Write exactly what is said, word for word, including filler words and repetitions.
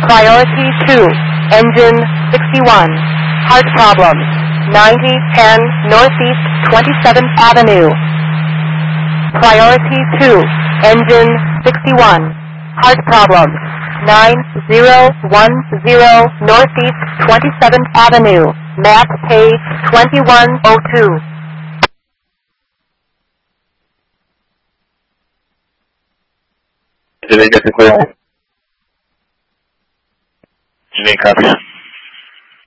Priority two, engine sixty-one. Heart problems. ninety ten Northeast twenty-seventh Avenue. Priority two, engine sixty-one. Heart problems. nine zero one zero Northeast twenty-seventh Avenue. Map page twenty-one oh two. Did they get the clear? You didn't copy.